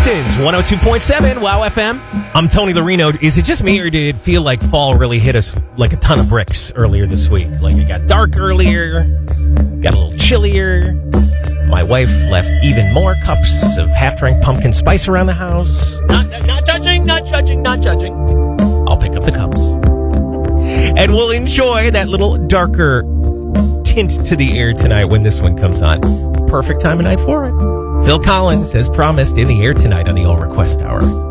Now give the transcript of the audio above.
Austin's 102.7 WOW FM. I'm Tony Lorino. Is it just me, or did it feel like fall really hit us like a ton of bricks earlier this week? Like it got dark earlier, got a little chillier. My wife left even more cups of half-drank pumpkin spice around the house. Not judging. I'll pick up the cups. And we'll enjoy that little darker tint to the air tonight when this one comes on. Perfect time of night for it. Phil Collins, as promised, in the air tonight on the All Request Hour.